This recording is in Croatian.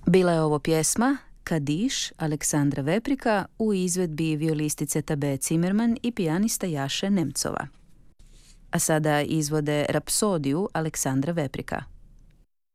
Bila je ovo pjesma Kadiš Aleksandra Veprika u izvedbi violistice Tabe Cimerman i pijanista Jaše Nemcova. A sada izvode Rapsodiju Aleksandra Veprika.